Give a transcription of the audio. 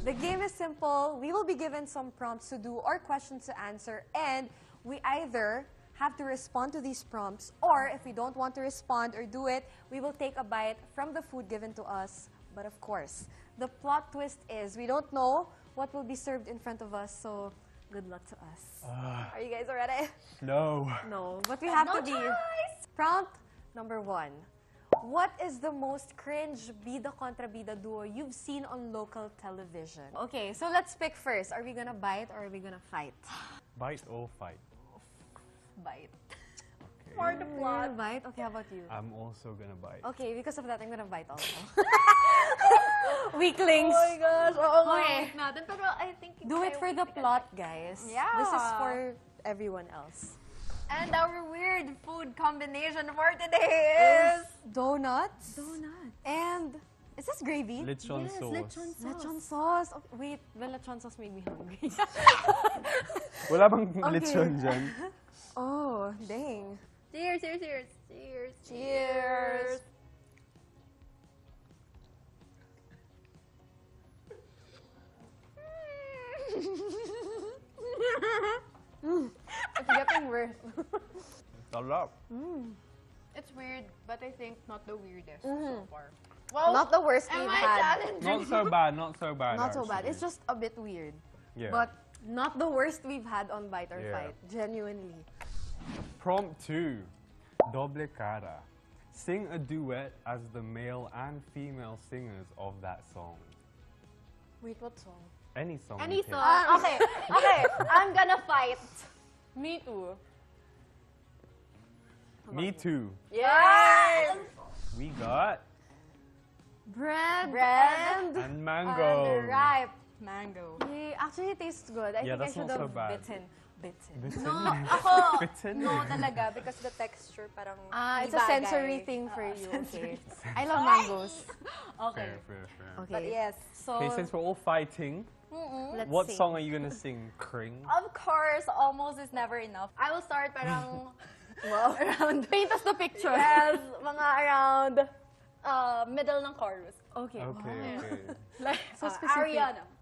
The game is simple. We will be given some prompts to do or questions to answer, and we either have to respond to these prompts, or if we don't want to respond or do it, we will take a bite from the food given to us. But of course, the plot twist is we don't know what will be served in front of us, so good luck to us. Are you guys ready? No. No, but we have No to be. choice. Prompt number 1. What is the most cringe bida contra bida duo you've seen on local television? Okay, so let's pick first. Are we gonna bite or are we gonna fight? Bite or fight? Bite. Okay. For the plot. Bite? Okay, how about you? I'm also gonna bite. Okay, because of that, I'm gonna bite also. Weaklings. Oh my gosh. Oo nga. Okay. Wait natin. Pero I think Do it for the plot, guys. Yeah. This is for everyone else. And our weird food combination for today is Donuts. donut. And is this gravy? Lechon sauce. Lechon sauce. Okay, wait, the lechon sauce made me hungry. Wala bang Okay. lechon dyan? Oh, dang. Cheers, cheers, cheers. Cheers. Cheers. It's getting worse. Sarap. It's weird, but I think not the weirdest so far. Not the worst Am we've I had. challenging? Not so bad, not so bad. Not so bad. actually. It's just a bit weird. Yeah. But not the worst we've had on Bite or Yeah. Fight. Genuinely. Prompt 2. Doble cara. Sing a duet as the male and female singers of that song. Wait, what song? Any song. Any you pick. song. Okay, okay. I'm gonna fight. Me too. Me too. Yes! We got Bread, Bread. and mango. And ripe mango. Yay, actually, it tastes good. I Yeah, think I that's should not have so bad. bitten. Bitten. No, ako, Bitten. no talaga, because the texture parang It's di a bagay. sensory thing for you. sensory. Okay. I love mangoes. Okay. Fair. Okay. But yes. So, Okay, since we're all fighting, let's what sing. song are you gonna sing? Kring? Of course, almost is never enough. I will start parang around, Paint us the picture. yes, mga around middle ng chorus. Okay. Okay. So specific. Ariana.